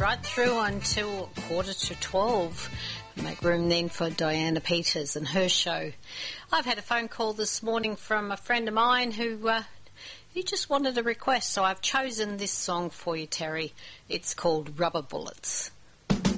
right through until 11:45. Make room then for Diana Peters and her show. I've had a phone call this morning from a friend of mine who he just wanted a request, so I've chosen this song for you, Terry. It's called Rubber Bullets.